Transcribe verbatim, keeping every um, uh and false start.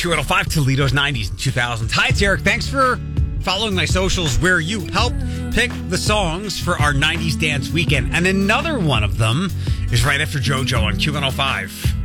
Q one oh five, Toledo's nineties and two thousands. Hi, it's Eric. Thanks for following my socials where you helped pick the songs for our nineties dance weekend. And another one of them is right after JoJo on Q one oh five.